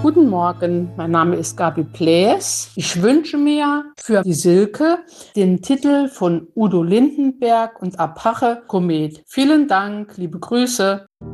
Guten Morgen, mein Name ist Gabi Pläs. Ich wünsche mir für die Silke den Titel von Udo Lindenberg und Apache Komet. Vielen Dank, liebe Grüße.